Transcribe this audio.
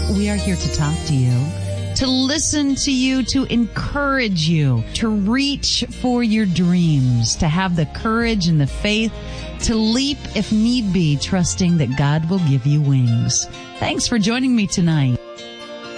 we are here to talk to you, to listen to you, to encourage you, to reach for your dreams, to have the courage and the faith to leap if need be, trusting that God will give you wings. Thanks for joining me tonight.